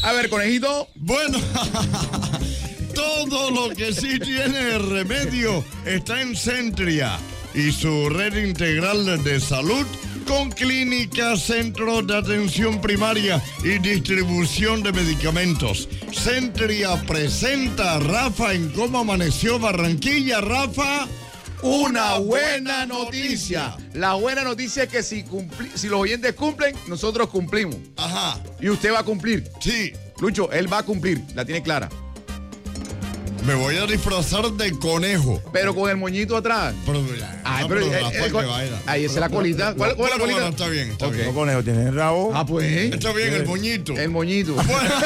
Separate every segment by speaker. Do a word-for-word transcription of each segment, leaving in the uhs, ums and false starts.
Speaker 1: A ver, conejito.
Speaker 2: Bueno, todo lo que sí tiene remedio está en Centria y su red integral de salud con clínicas, centros de atención primaria y distribución de medicamentos. Centria presenta a Rafa en Cómo Amaneció Barranquilla. Rafa,
Speaker 1: una buena noticia. La buena noticia es que si, cumpli- si los oyentes cumplen, nosotros cumplimos.
Speaker 2: Ajá.
Speaker 1: Y usted va a cumplir.
Speaker 2: Sí.
Speaker 1: Lucho, él va a cumplir. La tiene clara.
Speaker 2: Me voy a disfrazar de conejo.
Speaker 1: Pero con el moñito atrás.
Speaker 2: Pero,
Speaker 1: Ay,
Speaker 2: no,
Speaker 1: pero,
Speaker 2: pero
Speaker 1: eh,
Speaker 2: Rafa,
Speaker 1: eh,
Speaker 2: que
Speaker 1: con-
Speaker 2: vaina.
Speaker 1: ahí esa es la colita. ¿Cuál, cuál es la
Speaker 2: Bueno,
Speaker 1: colita?
Speaker 2: bueno, está bien, está
Speaker 1: Ok.
Speaker 2: bien.
Speaker 3: Los conejos tienen el rabo.
Speaker 1: Ah, pues.
Speaker 2: Está bien el moñito.
Speaker 1: El moñito.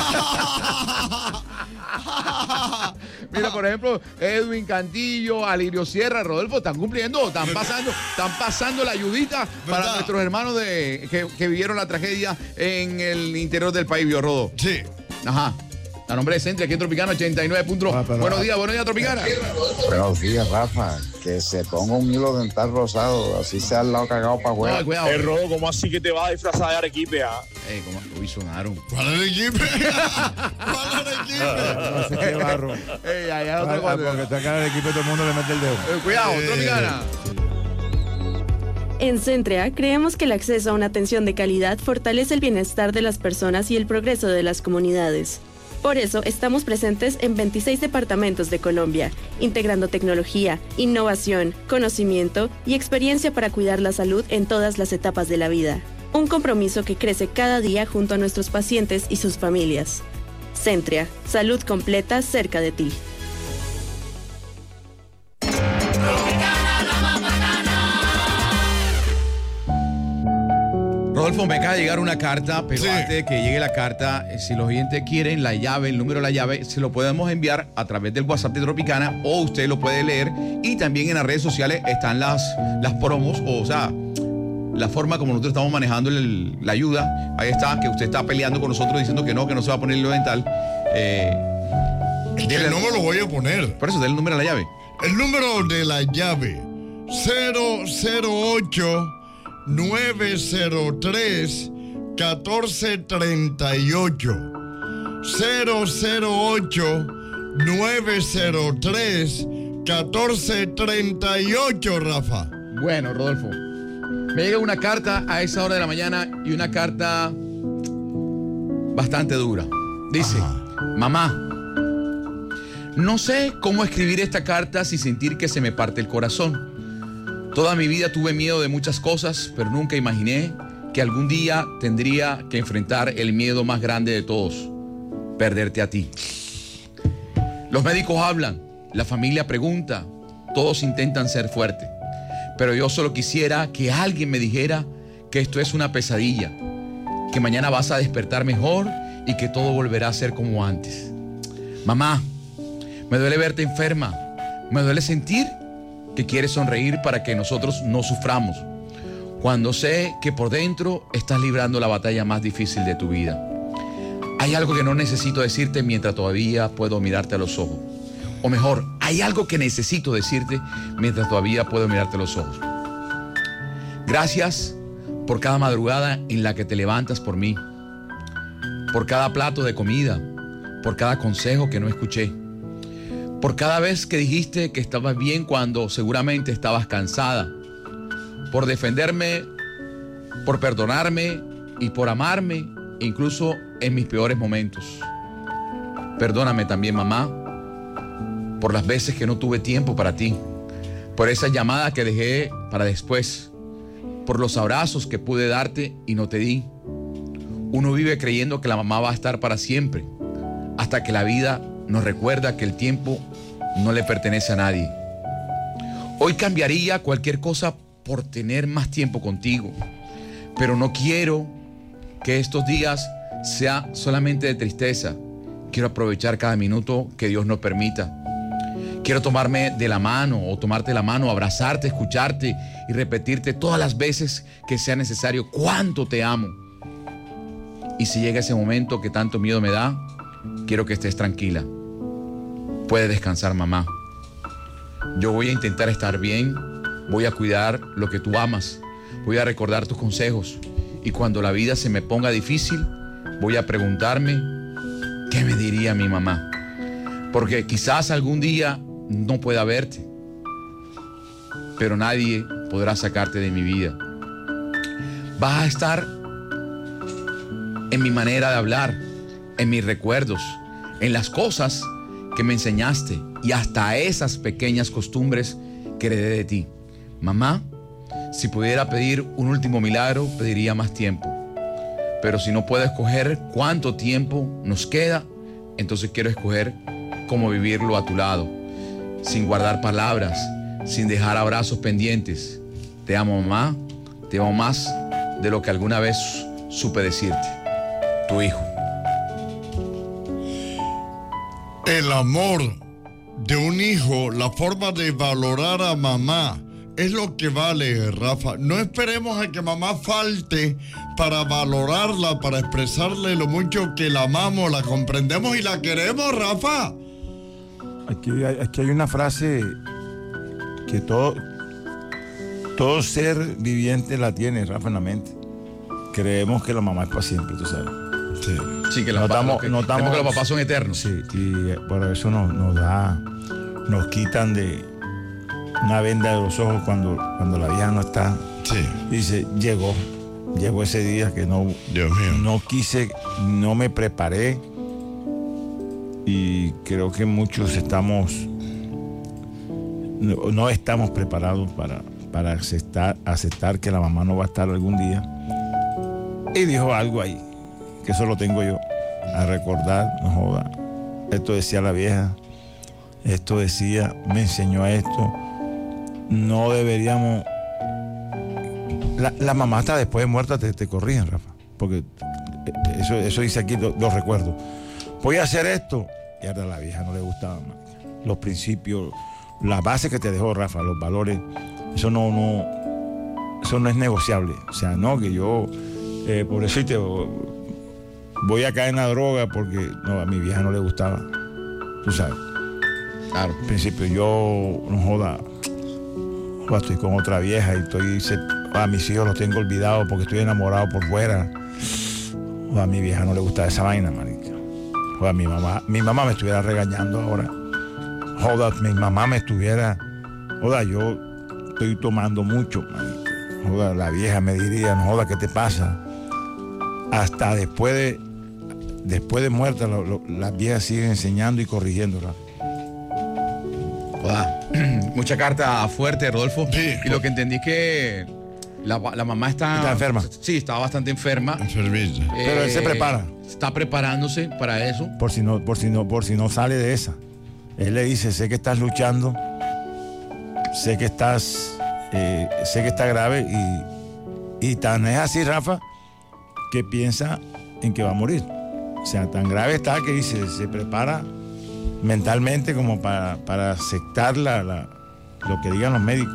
Speaker 1: Mira, por ejemplo, Edwin Cantillo, Alirio Sierra, Rodolfo, están cumpliendo, están pasando, están pasando la ayudita para
Speaker 2: ¿Verdad?
Speaker 1: nuestros hermanos de, que, que vivieron la tragedia en el interior del país, ¿vio, Rodo?
Speaker 2: Sí.
Speaker 1: Ajá. A nombre de Centria, aquí en Tropicana ochenta y nueve punto uno.
Speaker 3: Ah, pero-
Speaker 1: Buenos días, buenos días, Tropicana.
Speaker 4: Buenos días, Rafa. Que se ponga un hilo dental rosado, así sea al lado cagado para
Speaker 1: No,
Speaker 4: afuera.
Speaker 1: cuidado.
Speaker 5: El Rodo, ¿cómo así que te vas a disfrazar de Arequipe? Ah?
Speaker 1: Eh, ¿cómo? Uy, sonaron.
Speaker 2: ¿Cuál es el equipo? ¿Cuál es el equipo?
Speaker 3: No sé qué barro.
Speaker 1: Ey, allá
Speaker 3: Ah,
Speaker 1: otro
Speaker 3: ah,
Speaker 1: cuando-
Speaker 3: porque está acá en el equipo, todo el mundo le mete el dedo.
Speaker 1: Eh, Cuidado, Tropicana.
Speaker 6: En Centrea creemos que el acceso a una atención de calidad fortalece el bienestar de las personas y el progreso de las comunidades. Por eso estamos presentes en veintiséis departamentos de Colombia, integrando tecnología, innovación, conocimiento y experiencia para cuidar la salud en todas las etapas de la vida. Un compromiso que crece cada día junto a nuestros pacientes y sus familias. Centrea, salud completa cerca de ti.
Speaker 1: Rodolfo, me acaba de llegar una carta, pero
Speaker 2: Sí.
Speaker 1: antes de que llegue la carta, eh, si los oyentes quieren la llave, el número de la llave, se lo podemos enviar a través del WhatsApp de Tropicana o usted lo puede leer y también en las redes sociales están las, las promos, o, o sea, la forma como nosotros estamos manejando el- la ayuda. Ahí está, que usted está peleando con nosotros diciendo que no, que no se va a poner hilo dental. Eh,
Speaker 2: Es que
Speaker 1: dile-
Speaker 2: no me lo voy a poner.
Speaker 1: Por eso, dale el número de la llave.
Speaker 2: El número de la llave cero cero ocho nueve cero tres uno cuatro tres ocho cero cero ocho nueve cero tres uno cuatro tres ocho, Rafa.
Speaker 1: Bueno, Rodolfo, me llega una carta a esa hora de la mañana y una carta bastante dura. Dice,
Speaker 2: Ajá.
Speaker 1: mamá, no sé cómo escribir esta carta sin sentir que se me parte el corazón. Toda mi vida tuve miedo de muchas cosas, pero nunca imaginé que algún día tendría que enfrentar el miedo más grande de todos, perderte a ti. Los médicos hablan, la familia pregunta, todos intentan ser fuertes, pero yo solo quisiera que alguien me dijera que esto es una pesadilla, que mañana vas a despertar mejor y que todo volverá a ser como antes. Mamá, me duele verte enferma, me duele sentir que quieres sonreír para que nosotros no suframos, cuando sé que por dentro estás librando la batalla más difícil de tu vida. Hay algo que no necesito decirte mientras todavía puedo mirarte a los ojos. O mejor, hay algo que necesito decirte mientras todavía puedo mirarte a los ojos. Gracias por cada madrugada en la que te levantas por mí, por cada plato de comida, por cada consejo que no escuché, por cada vez que dijiste que estabas bien cuando seguramente estabas cansada, por defenderme, por perdonarme y por amarme, incluso en mis peores momentos. Perdóname también, mamá, por las veces que no tuve tiempo para ti, por esas llamadas que dejé para después, por los abrazos que pude darte y no te di. Uno vive creyendo que la mamá va a estar para siempre, hasta que la vida nos recuerda que el tiempo no le pertenece a nadie. Hoy cambiaría cualquier cosa por tener más tiempo contigo, pero no quiero que estos días sea solamente de tristeza. Quiero aprovechar cada minuto que Dios nos permita. Quiero tomarme de la mano o tomarte la mano, abrazarte, escucharte y repetirte todas las veces que sea necesario cuánto te amo. Y si llega ese momento que tanto miedo me da, quiero que estés tranquila. Puedes descansar, mamá. Yo voy a intentar estar bien, voy a cuidar lo que tú amas, voy a recordar tus consejos y cuando la vida se me ponga difícil, voy a preguntarme ¿qué me diría mi mamá? Porque quizás algún día no pueda verte, pero nadie podrá sacarte de mi vida. Vas a estar en mi manera de hablar, en mis recuerdos, en las cosas que me enseñaste y hasta esas pequeñas costumbres que heredé de ti. Mamá, si pudiera pedir un último milagro, pediría más tiempo. Pero si no puedo escoger cuánto tiempo nos queda, entonces quiero escoger cómo vivirlo a tu lado, sin guardar palabras, sin dejar abrazos pendientes. Te amo, mamá, te amo más de lo que alguna vez supe decirte. Tu hijo.
Speaker 2: El amor de un hijo, la forma de valorar a mamá, es lo que vale, Rafa. No esperemos a que mamá falte para valorarla, para expresarle lo mucho que la amamos, la comprendemos y la queremos, Rafa.
Speaker 3: Aquí hay, aquí hay una frase que todo, todo ser viviente la tiene, Rafa, en la mente. Creemos que la mamá es para siempre, tú sabes.
Speaker 2: Sí.
Speaker 1: Sí, que los
Speaker 3: Notamos-
Speaker 1: papás, que,
Speaker 3: notamos-
Speaker 1: creemos que los papás son eternos.
Speaker 3: Sí, y eh, por eso nos, nos da, nos quitan de una venda de los ojos cuando, cuando la vieja no está.
Speaker 2: Sí.
Speaker 3: Dice, llegó, llegó ese día que no,
Speaker 2: Dios mío.
Speaker 3: no quise, no me preparé. Y creo que muchos estamos, no, no estamos preparados para, para aceptar, aceptar que la mamá no va a estar algún día. Y dijo algo ahí, que eso lo tengo yo a recordar, no joda. Esto decía la vieja, esto decía, me enseñó a esto. No deberíamos. La, la mamá hasta después de muerta te, te corrigen, Rafa, porque eso, eso dice aquí, lo, lo recuerdo. Voy a hacer esto. Y ahora a la vieja no le gustaba más. Los principios, la base que te dejó, Rafa, los valores, eso no, no, eso no es negociable. O sea, no, que yo, eh, por eso te voy a caer en la droga porque no, a mi vieja no le gustaba. Tú sabes.
Speaker 1: Claro.
Speaker 3: Al principio yo, no joda, joda, estoy con otra vieja y estoy, se, a mis hijos los tengo olvidados porque estoy enamorado por fuera. Joda, a mi vieja no le gustaba esa vaina, marica. Joda, mi mamá, mi mamá me estuviera regañando ahora. Joda, mi mamá me estuviera, joda, yo estoy tomando mucho, marica. Joda, la vieja me diría, no joda, ¿qué te pasa? Hasta después de, después de muerta, lo, lo, las viejas siguen enseñando y corrigiendo, Rafa.
Speaker 1: Joda. Mucha carta fuerte, Rodolfo.
Speaker 2: Sí.
Speaker 1: Y lo que entendí es que la, la mamá está...
Speaker 3: Está enferma.
Speaker 1: Sí, estaba bastante enferma.
Speaker 2: Enfermita.
Speaker 3: Pero él se prepara.
Speaker 1: Está preparándose para eso.
Speaker 3: Por si no, por si no, por si no sale de esa. Él le dice, sé que estás luchando, sé que estás, eh, sé que está grave y, y tan es así, Rafa, que piensa en que va a morir. O sea, tan grave está que dice, se prepara mentalmente como para, para aceptar la, la, lo que digan los médicos.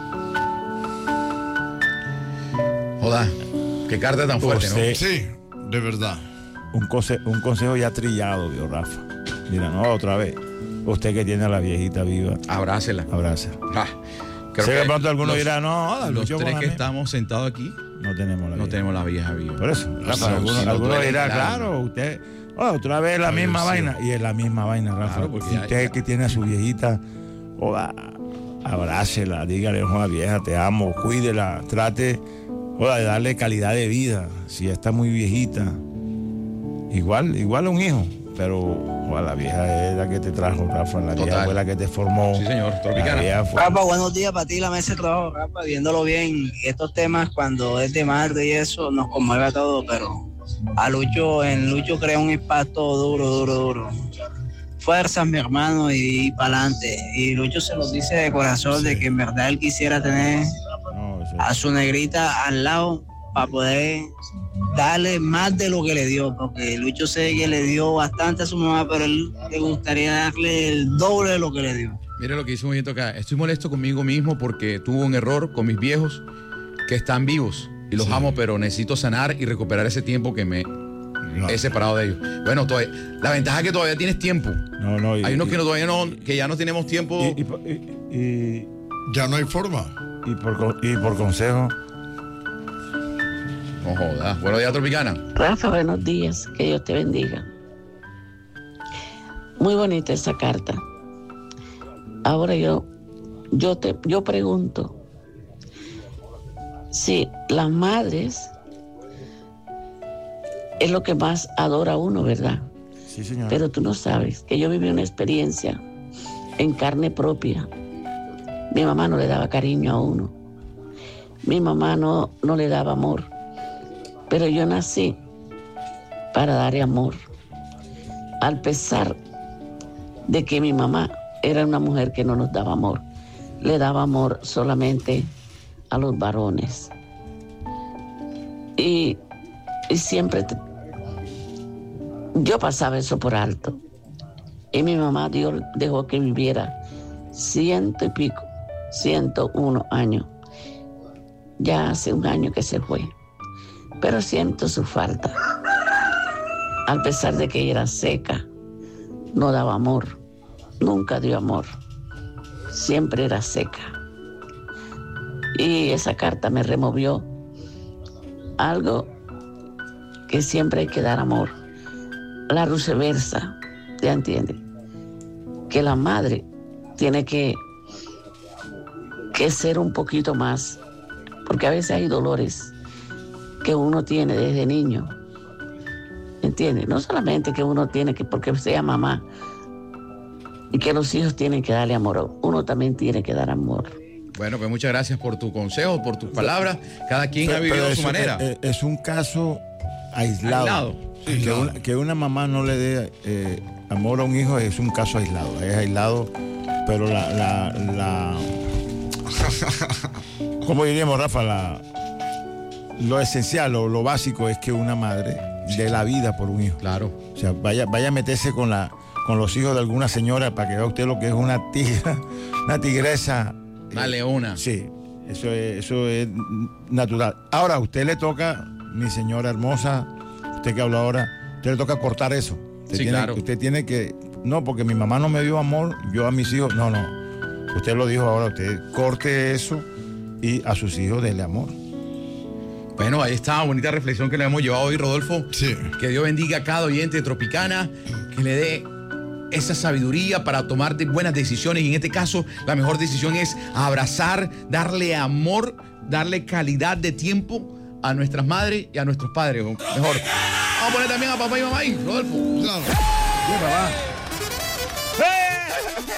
Speaker 1: Joda, qué carta tan fuerte, ¿no?
Speaker 3: Usted-
Speaker 2: Sí, de verdad.
Speaker 3: Un, conse- un consejo ya trillado, vio, Rafa. Mira, no, otra vez. Usted que tiene a la viejita viva,
Speaker 1: Abrácela.
Speaker 3: abraza.
Speaker 1: Ah, creo
Speaker 3: Sé que
Speaker 1: que
Speaker 3: de pronto alguno
Speaker 1: los-
Speaker 3: dirá, no, joda,
Speaker 1: Los
Speaker 3: luchó con
Speaker 1: tres
Speaker 3: la
Speaker 1: que
Speaker 3: misma.
Speaker 1: estamos sentados aquí
Speaker 3: No tenemos la
Speaker 1: no
Speaker 3: vieja.
Speaker 1: tenemos la vieja viva.
Speaker 3: Por eso, Rafa,
Speaker 2: sí,
Speaker 3: alguno,
Speaker 1: sí,
Speaker 3: alguno
Speaker 1: nos duele
Speaker 3: dirá,
Speaker 1: el alma.
Speaker 3: claro, usted, oh, otra vez la
Speaker 2: Ay,
Speaker 3: misma
Speaker 2: sí.
Speaker 3: vaina. Y es la misma vaina, Rafa.
Speaker 1: Claro, porque
Speaker 3: Si
Speaker 1: ya-
Speaker 3: usted es el que tiene a su viejita, joda, abrácela, dígale, joda, vieja, te amo, cuídela, trate, joda, de darle calidad de vida. Si ya está muy viejita, igual, igual a un hijo, pero joda, la vieja es la que te trajo, Rafa, la vieja
Speaker 1: Total.
Speaker 3: fue la que te formó.
Speaker 1: Sí, señor,
Speaker 3: La
Speaker 1: Tropicana.
Speaker 3: vieja fue-
Speaker 7: Rafa, buenos días para ti, la mesa de trabajo, Rafa, viéndolo bien. Estos temas, cuando es de madre y eso, nos conmueve a todos, pero a Lucho, en Lucho crea un impacto duro, duro, duro. Fuerzas, mi hermano, y, y para adelante. Y Lucho se los dice de corazón de que en verdad él quisiera tener
Speaker 3: No, eso-
Speaker 7: a su negrita al lado para poder darle más de lo que le dio, porque Lucho sé que le dio bastante a su mamá, pero él le gustaría darle el doble de lo que le dio.
Speaker 1: Mire lo que dice un oyente acá. Estoy molesto conmigo mismo porque tuve un error con mis viejos que están vivos y los
Speaker 2: Sí.
Speaker 1: amo, pero necesito sanar y recuperar ese tiempo que me
Speaker 2: No.
Speaker 1: he separado de ellos. Bueno, todavía- la ventaja es que todavía tienes tiempo.
Speaker 3: no, no, y-
Speaker 1: Hay unos
Speaker 3: y-
Speaker 1: que no, todavía no, que ya no tenemos tiempo.
Speaker 3: y- y- y-
Speaker 2: Ya no hay forma.
Speaker 3: y por, con- y por consejo,
Speaker 1: No jodas. Buenos días, Tropicana.
Speaker 8: Rafa, buenos días, que Dios te bendiga. Muy bonita esa carta. Ahora yo, yo, te, yo pregunto, si las madres es lo que más adora a uno, ¿verdad?
Speaker 3: Sí, señora.
Speaker 8: Pero tú no sabes que yo viví una experiencia en carne propia. Mi mamá no le daba cariño a uno. Mi mamá no, no le daba amor. Pero yo nací para darle amor. Al pesar de que mi mamá era una mujer que no nos daba amor. Le daba amor solamente a los varones. Y, y siempre te, yo pasaba eso por alto. Y mi mamá Dios dejó que viviera ciento y pico, ciento uno años. Ya hace un año que se fue. Pero siento su falta. A pesar de que ella era seca, no daba amor. Nunca dio amor. Siempre era seca. Y esa carta me removió algo que siempre hay que dar amor. La viceversa, ¿ya entiendes? Que la madre tiene que, que ser un poquito más, porque a veces hay dolores que uno tiene desde niño, ¿entiendes? No solamente que uno tiene que, porque sea mamá, y que los hijos tienen que darle amor, uno también tiene que dar amor.
Speaker 1: Bueno, pues muchas gracias por tu consejo, por tus palabras. Cada quien
Speaker 3: Pero-
Speaker 1: ha vivido
Speaker 3: pero
Speaker 1: a su
Speaker 3: eso
Speaker 1: manera.
Speaker 3: Es, es un caso aislado.
Speaker 1: Aislado, sí,
Speaker 3: que,
Speaker 1: claro.
Speaker 3: una, que una mamá no le dé eh, amor a un hijo es un caso aislado. Es aislado, pero la... la, la ¿cómo diríamos, Rafa? La, lo esencial, lo, lo básico es que una madre dé la vida por un hijo.
Speaker 1: Claro.
Speaker 3: O sea, vaya, vaya a meterse con, la, con los hijos de alguna señora para que vea usted lo que es una tigra, una tigresa.
Speaker 1: Una leona.
Speaker 3: Sí, eso es, eso es natural. Ahora, a usted le toca, mi señora hermosa, usted que habla ahora, usted le toca cortar eso. Usted
Speaker 1: Sí,
Speaker 3: tiene,
Speaker 1: claro.
Speaker 3: Usted tiene que, no, porque mi mamá no me dio amor, yo a mis hijos, no, no. Usted lo dijo ahora, usted corte eso y a sus hijos dele amor.
Speaker 1: Bueno, ahí está, bonita reflexión que le hemos llevado hoy, Rodolfo.
Speaker 2: Sí.
Speaker 1: Que Dios bendiga a cada oyente de Tropicana, que le dé esa sabiduría para tomar de buenas decisiones. Y en este caso, la mejor decisión es abrazar, darle amor, darle calidad de tiempo a nuestras madres y a nuestros padres. Mejor. Vamos a poner también a papá y mamá ahí, Rodolfo.
Speaker 2: Claro.
Speaker 3: Bien, papá.